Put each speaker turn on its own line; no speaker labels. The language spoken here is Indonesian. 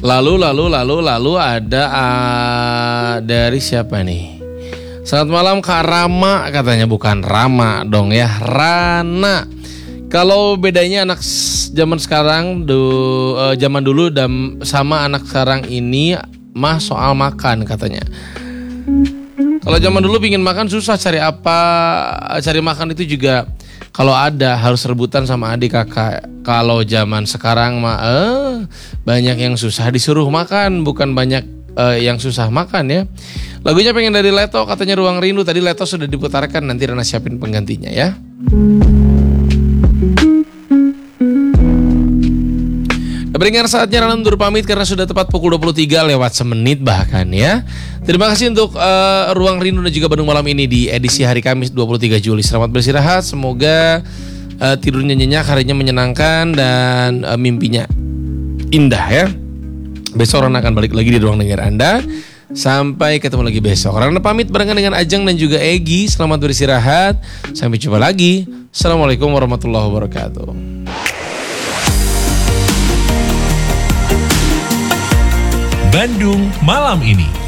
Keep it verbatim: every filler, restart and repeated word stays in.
Lalu lalu lalu lalu ada uh, dari siapa nih? Selamat malam Kak Rama, katanya bukan Rama dong ya, Rana. Kalau bedanya anak zaman sekarang du, uh, zaman dulu dan sama anak sekarang ini mah soal makan katanya. Kalau zaman dulu pingin makan susah cari apa, cari makan itu juga kalau ada harus rebutan sama adik kakak. Kalau zaman sekarang mah eh, banyak yang susah disuruh makan, bukan banyak eh, yang susah makan ya. Lagunya pengen dari Leto, katanya Ruang Rindu. Tadi Leto sudah diputarkan, nanti Rana siapin penggantinya ya. Berikan saatnya Rana undur pamit karena sudah tepat pukul dua puluh tiga lewat semenit bahkan ya. Terima kasih untuk uh, Ruang Rindu dan juga Bandung Malam ini di edisi hari Kamis dua puluh tiga Juli. Selamat beristirahat, semoga uh, tidurnya nyenyak, harinya menyenangkan dan uh, mimpinya indah ya. Besok Rana akan balik lagi di ruang dengar Anda. Sampai ketemu lagi besok. Rana pamit barengan dengan Ajeng dan juga Egi. Selamat beristirahat. Sampai jumpa lagi. Assalamualaikum warahmatullahi wabarakatuh.
Bandung Malam ini.